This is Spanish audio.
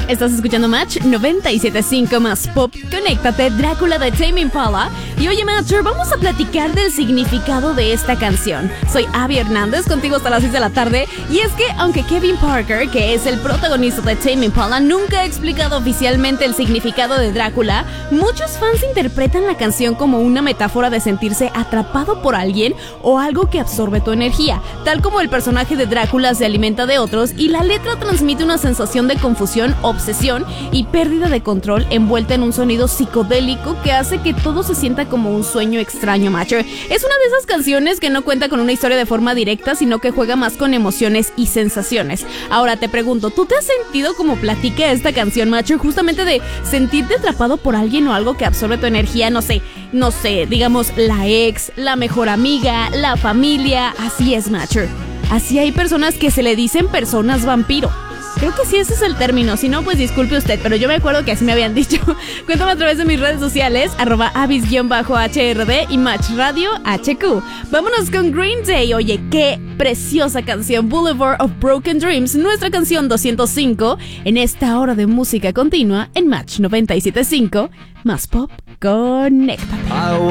Estás escuchando Match 97.5 más Pop. Conéctate, Drácula de Tame Impala. Y oye, Matcher, vamos a platicar del significado de esta canción. Soy Abby Hernández, contigo hasta las 6 de la tarde. Y es que, aunque Kevin Parker, que es el protagonista de Tame Impala, nunca ha explicado oficialmente el significado de Drácula, muchos fans interpretan la canción como una metáfora de sentirse atrapado por alguien o algo que absorbe tu energía. Tal como el personaje de Drácula se alimenta de otros, y la letra transmite una sensación de confusión, obsesión y pérdida de control envuelta en un sonido psicodélico que hace que todo se sienta como un sueño extraño, Matcher. Es una de esas canciones que no cuenta con una historia de forma directa, sino que juega más con emociones y sensaciones. Ahora te pregunto, ¿tú te has sentido como platica esta canción, Matcher? Justamente de sentirte atrapado por alguien o algo que absorbe tu energía, no sé, digamos la ex, la mejor amiga, la familia. Así es, Matcher. Así hay personas que se le dicen personas vampiro. Creo que sí, ese es el término. Si no, pues disculpe usted, pero yo me acuerdo que así me habían dicho. Cuéntame a través de mis redes sociales, @avis_HRD y Match Radio HQ. Vámonos con Green Day. Oye, qué preciosa canción, Boulevard of Broken Dreams, nuestra canción 205, en esta hora de música continua en Match 97.5, más Pop. Conéctate.